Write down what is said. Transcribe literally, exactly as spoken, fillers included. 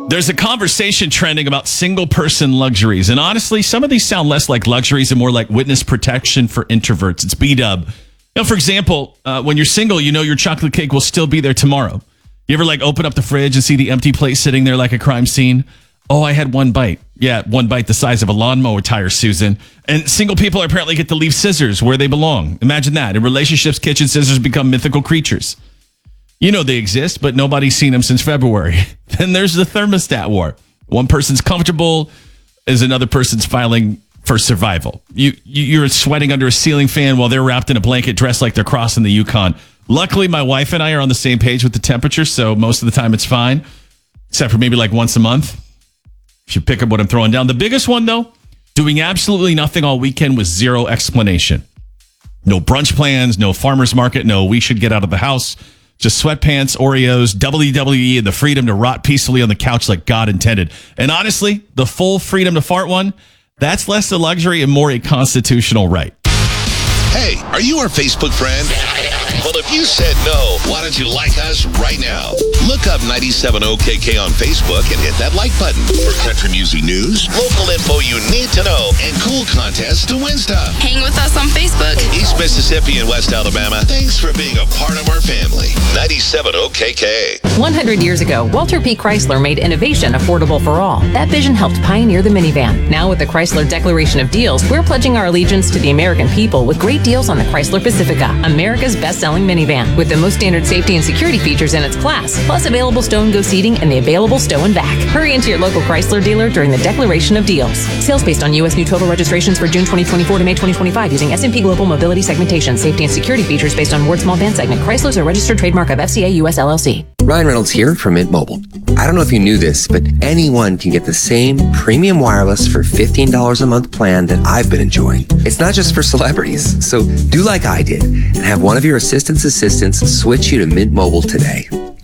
There's a conversation trending about single-person luxuries. And honestly, some of these sound less like luxuries and more like witness protection for introverts. It's B-dub. You know, for example, uh, when you're single, you know your chocolate cake will still be there tomorrow. You ever like open up the fridge and see the empty plate sitting there like a crime scene? Oh, I had one bite. Yeah, one bite the size of a lawnmower tire, Susan. And single people apparently get to leave scissors where they belong. Imagine that. In relationships, kitchen scissors become mythical creatures. You know they exist, but nobody's seen them since February. Then there's the thermostat war. One person's comfortable as another person's filing for survival. You, you're sweating under a ceiling fan while they're wrapped in a blanket dressed like they're crossing the Yukon. Luckily, my wife and I are on the same page with the temperature, so most of the time it's fine, except for maybe like once a month. You should pick up what I'm throwing down. The biggest one, though, doing absolutely nothing all weekend with zero explanation. No brunch plans, no farmer's market, no we should get out of the house. Just sweatpants, Oreos, W W E, and the freedom to rot peacefully on the couch like God intended. And honestly, the full freedom to fart one, that's less a luxury and more a constitutional right. Hey, are you our Facebook friend? Well, if you said no, why don't you like us right now? Look up ninety-seven O K K on Facebook and hit that like button for country music news, local info you need to know, and cool contests to win stuff. Hang with us on Facebook. East Mississippi and West Alabama, thanks for being a part of our family. ninety-seven O K K. one hundred years ago, Walter P. Chrysler made innovation affordable for all. That vision helped pioneer the minivan. Now with the Chrysler Declaration of Deals, we're pledging our allegiance to the American people with great deals on the Chrysler Pacifica, America's best-selling minivan, with the most standard safety and security features in its class, plus available stow and go seating and the available stow and back. Hurry into your local Chrysler dealer during the Declaration of Deals. Sales based on U S new total registrations for June twenty twenty-four to May twenty twenty-five using S and P Global Mobility Segmentation. Safety and security features based on Ward Small Van Segment. Chrysler's a registered trademark of F C A U S L L C. Ryan Reynolds here from Mint Mobile. I don't know if you knew this, but anyone can get the same premium wireless for fifteen dollars a month plan that I've been enjoying. It's not just for celebrities, so do like I did and have one of your assistant's assistants switch you to Mint Mobile today.